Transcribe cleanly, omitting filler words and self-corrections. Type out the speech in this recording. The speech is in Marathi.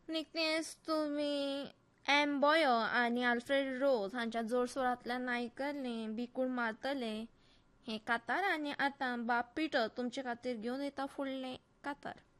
निकनेस तुम्ही एम बॉयर आणि आल्फ्रेड रोज हांच्या जोड स्वरांतल्यान आयकल्लें बिकूण मारतले हे कातार. आनी आतां बाब पिटर तुमचे खातीर घेवन येता फुडलें कातार.